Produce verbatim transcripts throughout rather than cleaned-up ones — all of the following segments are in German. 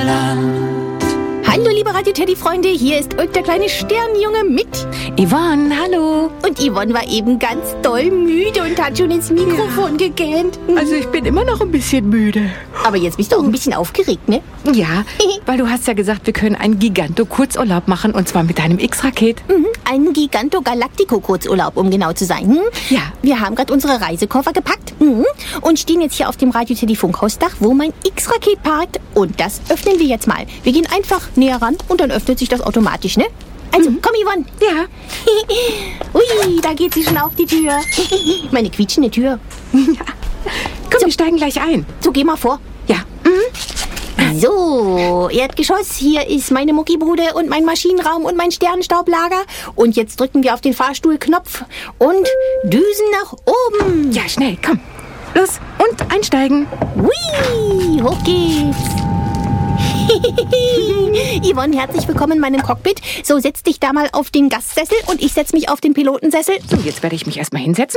Wunderland. Hallo liebe Radio-Teddy-Freunde, hier ist Ulk, der kleine Sternjunge mit Yvonne, hallo. Und Yvonne war eben ganz doll müde und hat schon ins Mikrofon ja. gegähnt. Also ich bin immer noch ein bisschen müde. Aber jetzt bist du auch ein bisschen aufgeregt, ne? Ja, weil du hast ja gesagt, wir können einen Giganto-Kurzurlaub machen und zwar mit deinem X-Raket. Mhm, einen Giganto-Galactico-Kurzurlaub, um genau zu sein. Hm? Ja. Wir haben gerade unsere Reisekoffer gepackt mhm, und stehen jetzt hier auf dem Radio-Teddy-Funkhausdach, wo mein X-Raket parkt. Und das öffnen wir jetzt mal. Wir gehen einfach näher ran und dann öffnet sich das automatisch, ne? Also, mhm. komm Yvonne. Ja. Ui, da geht sie schon auf die Tür. Meine quietschende Tür. Ja. Komm, so. Wir steigen gleich ein. So, geh mal vor. Ja. Mhm. So, Erdgeschoss, hier ist meine Muckibude und mein Maschinenraum und mein Sternenstaublager. Und jetzt drücken wir auf den Fahrstuhlknopf und düsen nach oben. Ja, schnell, komm. Los, und einsteigen. Hui, hoch geht's. Yvonne, herzlich willkommen in meinem Cockpit. So, setz dich da mal auf den Gastsessel und ich setz mich auf den Pilotensessel. So, jetzt werde ich mich erstmal hinsetzen.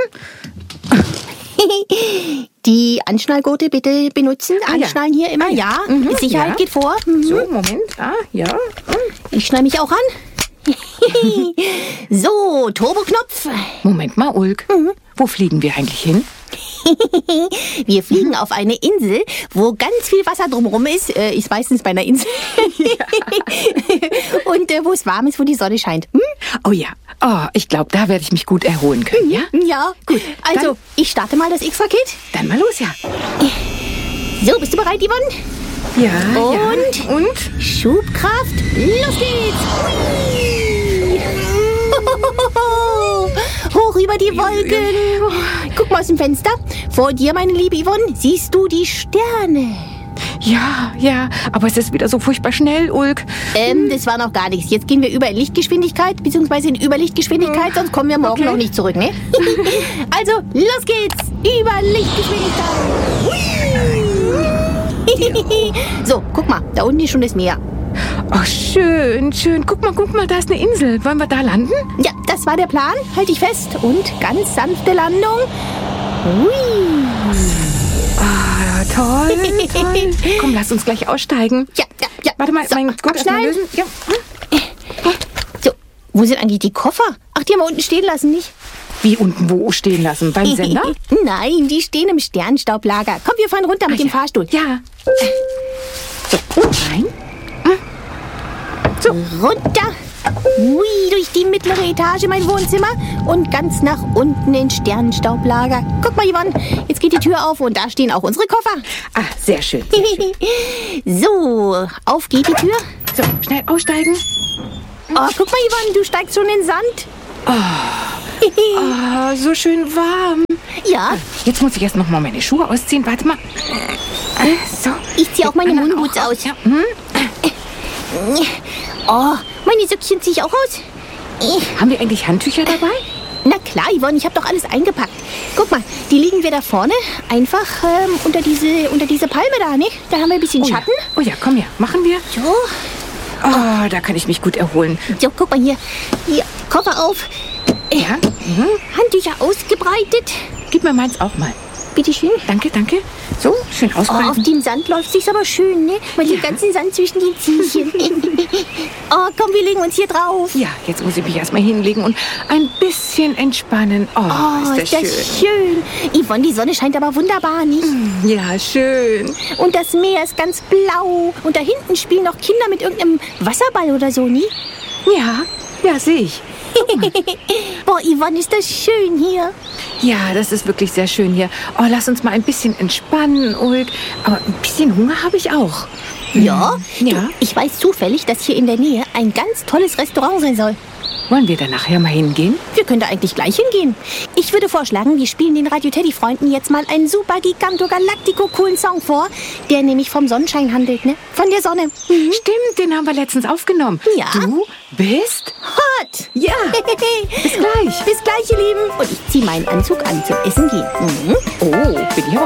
Die Anschnallgurte bitte benutzen. Ah, Anschnallen ja. hier immer, ah, ja. ja. Mhm, Sicherheit ja. geht vor. Mhm. So, Moment. Ah, ja. Ich schnall mich auch an. So, Turboknopf. Moment mal, Ulk. Mhm. Wo fliegen wir eigentlich hin? Wir fliegen auf eine Insel, wo ganz viel Wasser drumherum ist. Äh, ist meistens bei einer Insel. Ja. Und äh, wo es warm ist, wo die Sonne scheint. Hm? Oh ja. Oh, ich glaube, da werde ich mich gut erholen können, ja? Ja, gut. Also, dann, ich starte mal das X-Raket. Dann mal los, ja. So, bist du bereit, Yvonne? Ja, Und? Ja. Und? Schubkraft. Los geht's. Hui. Hoch über die Wolken. Guck mal aus dem Fenster. Vor dir, meine liebe Yvonne, siehst du die Sterne. Ja, ja, aber es ist wieder so furchtbar schnell, Ulk. Ähm, das war noch gar nichts. Jetzt gehen wir über Lichtgeschwindigkeit, beziehungsweise in Überlichtgeschwindigkeit, sonst kommen wir morgen okay. noch nicht zurück, ne? Also, los geht's! Über Lichtgeschwindigkeit! So, guck mal, da unten ist schon das Meer. Oh, schön, schön. Guck mal, guck mal, da ist eine Insel. Wollen wir da landen? Ja, das war der Plan. Halt dich fest. Und ganz sanfte Landung. Hui. Ah, toll, toll. Komm, lass uns gleich aussteigen. Ja, ja, ja. Warte mal, so, mein Gurt erstmal lösen. Ja. So, wo sind eigentlich die Koffer? Ach, die haben wir unten stehen lassen, nicht? Wie unten wo stehen lassen? Beim Sender? Nein, die stehen im Sternstaublager. Komm, wir fahren runter mit ah, dem ja. Fahrstuhl. Ja. So, und rein. So, runter. Hui, durch die mittlere Etage, mein Wohnzimmer. Und ganz nach unten ins Sternenstaublager. Guck mal, Yvonne, jetzt geht die Tür auf und da stehen auch unsere Koffer. Ah, sehr schön. Sehr schön. So, auf geht die Tür. So, schnell aussteigen. Oh, guck mal, Yvonne, du steigst schon in den Sand. Oh, oh, so schön warm. Ja. Jetzt muss ich erst noch mal meine Schuhe ausziehen. Warte mal. So. Ich ziehe auch meine Moonboots aus. Ja. Hm? Oh, meine Söckchen ziehe ich auch aus. Haben wir eigentlich Handtücher dabei? Na klar, Yvonne, ich habe doch alles eingepackt. Guck mal, die liegen wir da vorne einfach ähm, unter diese unter diese Palme da, ne? Da haben wir ein bisschen oh Schatten. Ja. Oh ja, komm her, machen wir. So. Oh, da kann ich mich gut erholen. So, guck mal hier. Hier, Koffer auf. Ja. Mhm. Handtücher ausgebreitet. Gib mir meins auch mal. Bitteschön. Danke, danke. So, schön ausbreiten. Oh, auf dem Sand läuft sich's aber schön, ne? Mal ja. den ganzen Sand zwischen den Ziehchen. Oh, komm, wir legen uns hier drauf. Ja, jetzt muss ich mich erstmal hinlegen und ein bisschen entspannen. Oh, oh ist das, das schön. schön. Yvonne, die Sonne scheint aber wunderbar, nicht? Ja, schön. Und das Meer ist ganz blau. Und da hinten spielen noch Kinder mit irgendeinem Wasserball oder so, nie? Ja, ja, sehe ich. Boah, Yvonne, ist das schön hier. Ja, das ist wirklich sehr schön hier. Oh, lass uns mal ein bisschen entspannen, Ulk. Aber ein bisschen Hunger habe ich auch. Ja? Ja. Du, ich weiß zufällig, dass hier in der Nähe ein ganz tolles Restaurant sein soll. Wollen wir da nachher mal hingehen? Wir können da eigentlich gleich hingehen. Ich würde vorschlagen, wir spielen den Radio-Teddy-Freunden jetzt mal einen super giganto-galactico-coolen Song vor, der nämlich vom Sonnenschein handelt, ne? Von der Sonne. Mhm. Stimmt, den haben wir letztens aufgenommen. Ja. Du bist hot. Ja. Bis gleich. Bis gleich, ihr Lieben. Und ich ziehe meinen Anzug an zum Essen gehen. Mhm. Oh, bin ich aber